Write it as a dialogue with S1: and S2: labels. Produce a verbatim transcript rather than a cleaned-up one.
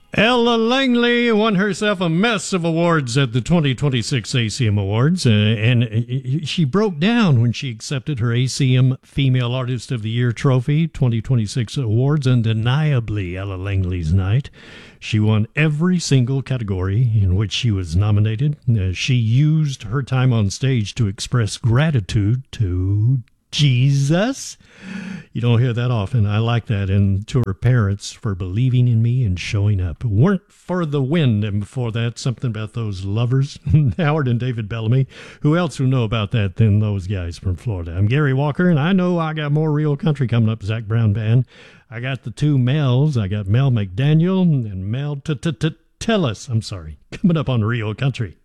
S1: Ella Langley won herself a mess of awards at the twenty twenty-six A C M Awards, uh, and uh, she broke down when she accepted her A C M Female Artist of the Year trophy. twenty twenty-six awards, undeniably Ella Langley's night. She won every single category in which she was nominated. Uh, she used her time on stage to express gratitude to Jesus. You don't hear that often. I like that. And to her parents for believing in me and showing up. Weren't for the wind. And before that, something about those lovers, Howard and David Bellamy. Who else would know about that than those guys from Florida? I'm Gary Walker, and I know I got more real country coming up. Zach Brown Band. I got the two Mels. I got Mel McDaniel and Mel T-T-T-Tellis. I'm sorry. Coming up on Real Country.